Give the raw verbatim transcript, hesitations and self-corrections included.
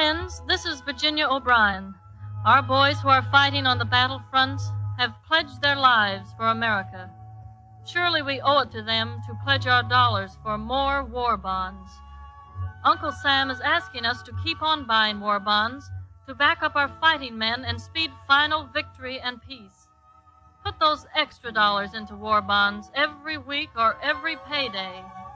Friends, this is Virginia O'Brien. Our boys who are fighting on the battlefront have pledged their lives for America. Surely we owe it to them to pledge our dollars for more war bonds. Uncle Sam is asking us to keep on buying war bonds to back up our fighting men and speed final victory and peace. Put those extra dollars into war bonds every week or every payday.